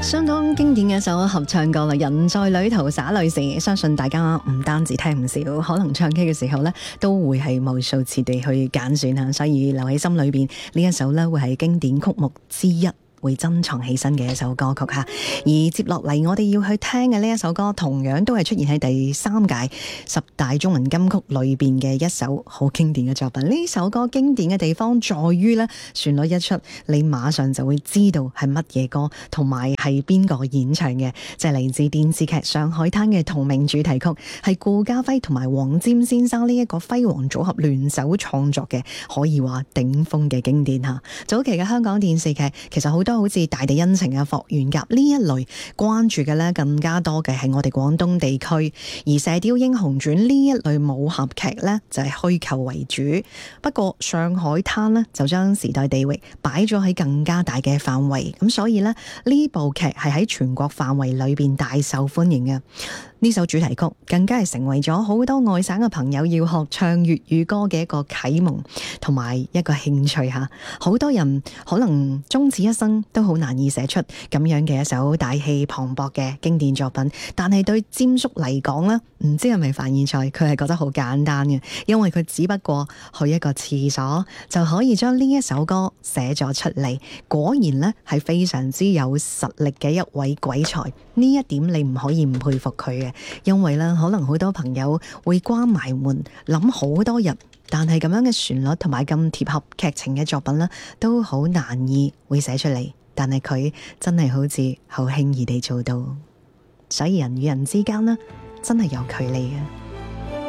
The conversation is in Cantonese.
相當經典嘅一首合唱歌啦，《人在旅途灑淚時》，相信大家唔單止聽唔少，可能唱 K 嘅時候呢都會係無數次地去揀選啊，所以留喺心裏邊呢一首呢會係經典曲目之一，會珍藏起身嘅一首歌曲吓。而接落嚟我哋要去聽嘅呢一首歌，同樣都係出現喺第3屆10大中文金曲裏邊嘅一首好經典嘅作品。呢首歌經典嘅地方在於呢，旋律一出，你馬上就會知道係乜嘢歌，同埋係邊個演唱嘅，就係嚟自電視劇《上海灘》嘅同名主題曲，係顧嘉輝同埋黃霑先生呢一個輝煌組合聯手創作嘅，可以話頂峰嘅經典吓。早期嘅香港電視劇其實好多好似《大地恩情》啊、《霍元甲》呢一類，關注嘅咧更加多嘅係我哋廣東地區，而《射雕英雄傳》呢一類武俠劇咧就係虛構為主。不過《上海灘》呢就將時代地域擺咗喺更加大嘅範圍，咁所以呢，呢部劇係喺全國範圍裏邊大受歡迎嘅。呢首主題曲更加係成為咗好多外省嘅朋友要學唱粵語歌嘅一個啟蒙同埋一個興趣吓。好多人可能終此一生都好難以寫出咁樣嘅一首大氣磅礴嘅經典作品，但係對詹叔嚟講呢，唔知係咪范燕菜，佢係覺得好簡單嘅，因為佢只不過去一個廁所就可以將呢一首歌寫咗出嚟。果然呢係非常之有實力嘅一位鬼才，呢一點你唔可以唔佩服佢嘅。因為咧，可能好多朋友會關埋門諗好多日，但係咁樣嘅旋律同埋咁貼合劇情嘅作品咧，都好難以會寫出嚟。但係佢真係好似好輕易地做到，所以人與人之間呢，真係有距離嘅。